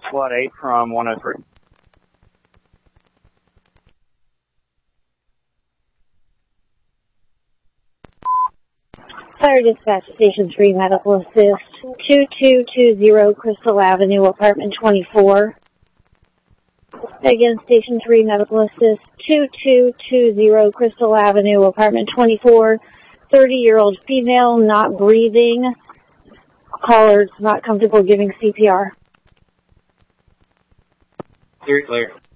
Squad 8 from 103. Fire Dispatch Station 3 Medical Assist, 2220 Crystal Avenue, Apartment 24. Again, Station 3 Medical Assist, 2220 Crystal Avenue, Apartment 24. 30-year-old female, not breathing. Caller's not comfortable giving CPR. Clear.